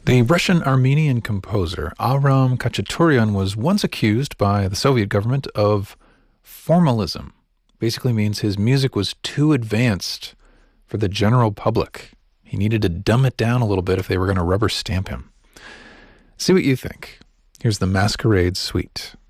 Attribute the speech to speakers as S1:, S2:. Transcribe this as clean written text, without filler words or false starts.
S1: The Russian-Armenian composer Aram Khachaturian was once accused by the Soviet government of formalism. Basically means his music was too advanced for the general public. He needed to dumb it down a little bit if they were going to rubber stamp him. See what you think. Here's the Masquerade Suite.